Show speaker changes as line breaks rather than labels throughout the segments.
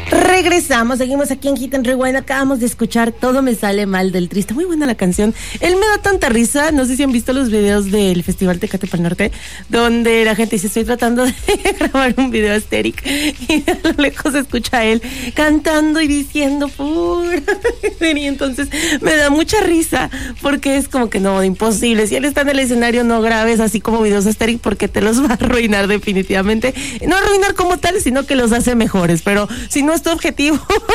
Regresamos, seguimos aquí en Hit and Rewind. Acabamos de escuchar Todo me sale mal del Triste. Muy buena la canción. Él me da tanta risa. No sé si han visto los videos del Festival Tecate Pal Norte, donde la gente dice, estoy tratando de grabar un video estéril, y a lo lejos se escucha a él cantando y diciendo pura. Y entonces me da mucha risa, porque es como que no, imposible. Si él está en el escenario, no grabes así como videos estéril, porque te los va a arruinar definitivamente. No arruinar como tal, sino que los hace mejores. Pero si no es tu objetivo,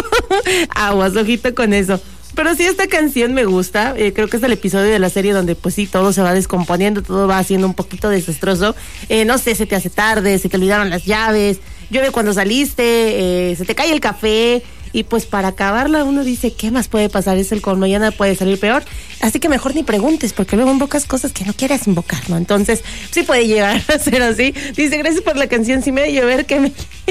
aguas, ojito con eso. Pero sí, esta canción me gusta. Creo que es el episodio de la serie donde pues sí, todo se va descomponiendo, todo va haciendo un poquito desastroso. No sé, se te hace tarde, se te olvidaron las llaves, llueve cuando saliste, se te cae el café. Y pues para acabarla uno dice, ¿qué más puede pasar? Es el colmo, ya nada puede salir peor. Así que mejor ni preguntes, porque luego invocas cosas que no quieras invocar, ¿no? Entonces, sí puede llegar a ser así. Dice, gracias por la canción, si me ha de llevar que me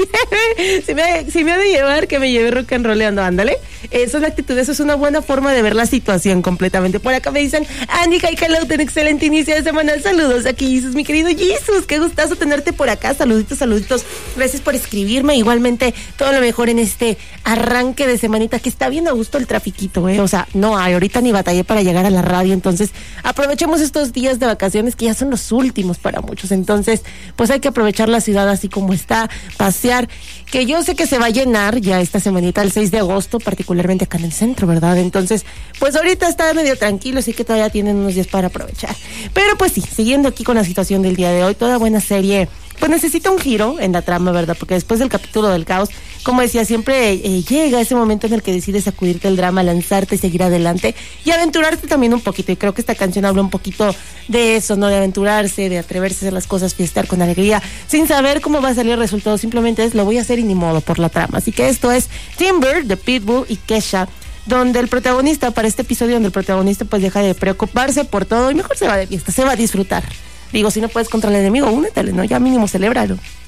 lleve, si me ha de llevar que me lleve rock and rollando, ándale. Esa es la actitud, eso es una buena forma de ver la situación completamente. Por acá me dicen, Andy, hi, hello, ten excelente inicio de semana. Saludos, aquí Jesus, mi querido Jesus, qué gustazo tenerte por acá. Saluditos, saluditos. Gracias por escribirme. Igualmente, todo lo mejor en este arranque de semanita, que está bien a gusto el trafiquito, o sea, no hay, ahorita ni batallé para llegar a la radio, entonces aprovechemos estos días de vacaciones que ya son los últimos para muchos, entonces pues hay que aprovechar la ciudad así como está, pasear, que yo sé que se va a llenar ya esta semanita, el 6 de agosto, particularmente acá en el centro, ¿verdad? Entonces, pues ahorita está medio tranquilo, así que todavía tienen unos días para aprovechar, pero pues sí, siguiendo aquí con la situación del día de hoy, toda buena serie pues necesita un giro en la trama, ¿verdad? Porque después del capítulo del caos, como decía, siempre llega ese momento en el que decides sacudirte el drama, lanzarte y seguir adelante y aventurarte también un poquito. Y creo que esta canción habla un poquito de eso, ¿no? De aventurarse, de atreverse a hacer las cosas, fiestar con alegría, sin saber cómo va a salir el resultado. Simplemente es, lo voy a hacer y ni modo por la trama. Así que esto es Timber de Pitbull y Kesha, donde el protagonista, para este episodio, donde el protagonista pues deja de preocuparse por todo y mejor se va de fiesta, se va a disfrutar. Digo, si no puedes contra el enemigo, únetele, ¿no? Ya mínimo celébralo.